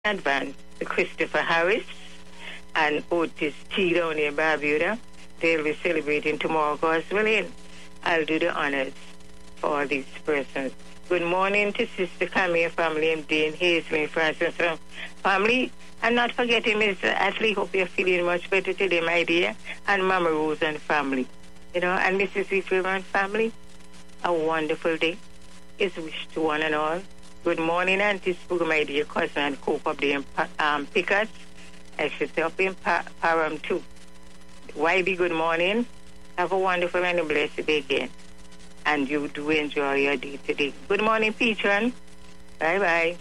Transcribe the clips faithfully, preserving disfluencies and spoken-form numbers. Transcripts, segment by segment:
advance to Christopher Harris and Otis T down in Barbuda. They'll be celebrating tomorrow. God's willing, I'll do the honors for all these persons. Good morning to Sister Camille family, M D and Hazelin Francis family. And not forgetting Mister Ashley, hope you're feeling much better today, my dear. And Mama Rose and family. You know, and Missus Freeman family, a wonderful day is wished to one and all. Good morning, Auntie Spooga, my dear cousin, and Cope up there in um, Pickers. I should say up in pa- Param too. Y B, good morning. Have a wonderful and a blessed day again. And you do enjoy your day today. Good morning, Petron. Bye-bye.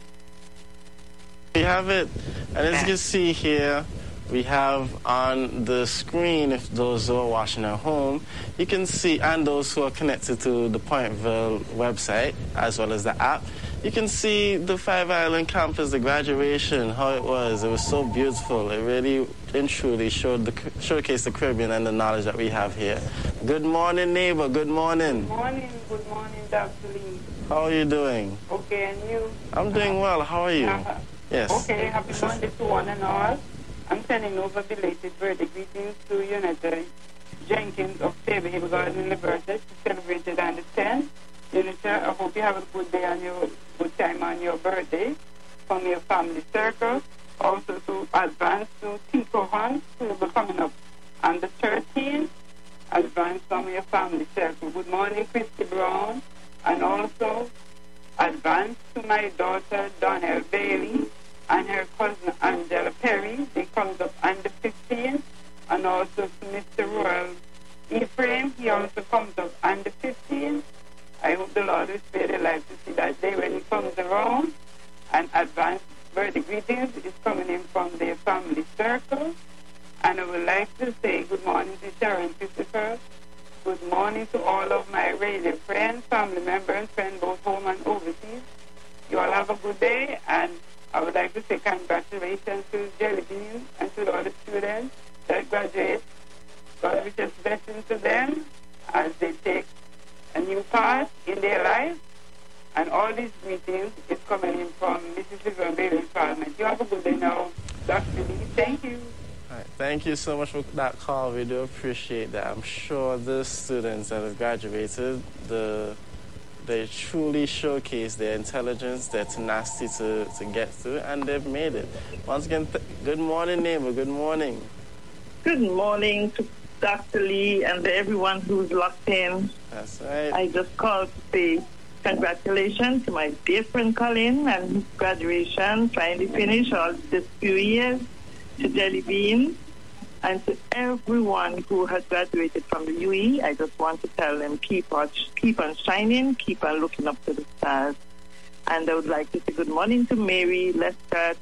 We have it. And as you can see here, we have on the screen, if those who are watching at home, you can see, and those who are connected to the Pointville website, as well as the app, you can see the Five Island campus, the graduation, how it was. It was so beautiful. It really and truly showed the, showcased the Caribbean and the knowledge that we have here. Good morning, neighbor. Good morning. Good morning. Good morning, Doctor Lee. How are you doing? Okay, and you? I'm doing well. How are you? Uh-huh. Yes. Okay, happy Monday to one and all. I'm sending over belated birthday greetings to Unita Jenkins of Table Hill Garden, Liberty. She celebrated on the tenth. Unita, I hope you have a good day and your good time on your birthday from your family circle. Also to advance to Tico Hunt, who will be coming up on the thirteenth. Advance from your family circle. Good morning, Christy Brown. And also advance to my daughter, Donnell Bailey, and her cousin Angela Perry. They comes up on the fifteenth. And also to Mister Royal Ephraim. He also comes up on the fifteenth. I hope the Lord will spare their life to see that day when he comes around. And advance birthday greetings is coming in from their family circle. And I would like to say good morning to Sharon Christopher. Good morning to all of my radio friends, family members, friends both home and overseas. You all have a good day, and I would like to say congratulations to Jelly Bean and to all the students that graduate. God wishes blessings to them as they take a new path in their life. And all these greetings is coming in from Mississippi and Bailey Parliament. You have a good day now, Doctor Lee. Thank you. All right, thank you so much for that call. We do appreciate that. I'm sure the students that have graduated, the they truly showcase their intelligence, their tenacity to, to get through, and they've made it. Once again, th- good morning, neighbor. Good morning. Good morning to Doctor Lee and to everyone who's locked in. That's right. I just called to say congratulations to my dear friend Colin and his graduation, finally finished all this few years, to Jelly Bean, and to everyone who has graduated from the U E. I just want to tell them keep on, keep on shining, keep on looking up to the stars. And I would like to say good morning to Mary, Lester,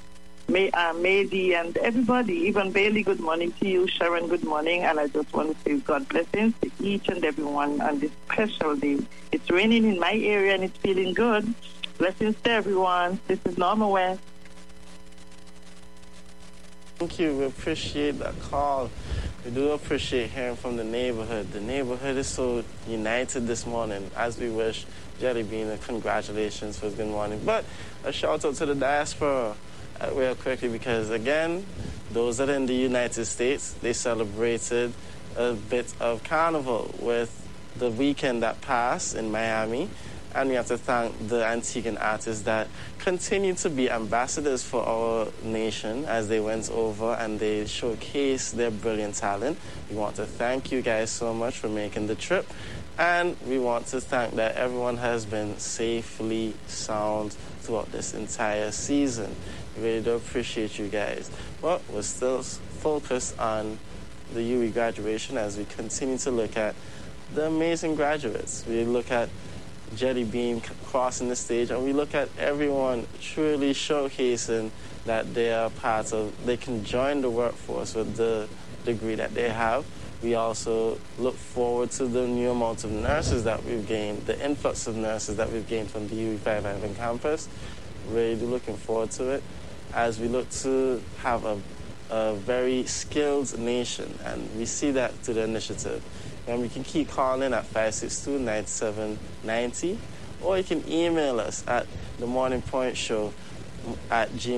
May, uh, Maisie, and everybody, even Bailey, good morning to you. Sharon, good morning. And I just want to say God blessings to each and everyone on this special day. It's raining in my area and it's feeling good. Blessings to everyone. This is Norma West. Thank you. We appreciate that call. We do appreciate hearing from the neighborhood. The neighborhood is so united this morning, as we wish Jelly Bean a congratulations for his good morning. But a shout out to the diaspora uh, real quickly, because again, those that are in the United States, they celebrated a bit of carnival with the weekend that passed in Miami. And we have to thank the Antiguan artists that continue to be ambassadors for our nation as they went over and they showcased their brilliant talent. We want to thank you guys so much for making the trip. And we want to thank that everyone has been safely sound throughout this entire season. We really do appreciate you guys. But we're still focused on the U E graduation as we continue to look at the amazing graduates. We look at Jelly Bean crossing the stage, and we look at everyone truly showcasing that they are part of, they can join the workforce with the degree that they have. We also look forward to the new amount of nurses that we've gained, the influx of nurses that we've gained from the U E Five Island campus. Really looking forward to it as we look to have a, a very skilled nation, and we see that through the initiative. And we can keep calling at five six two, nine seven nine zero, or you can email us at the Morning Point Show, at gmail.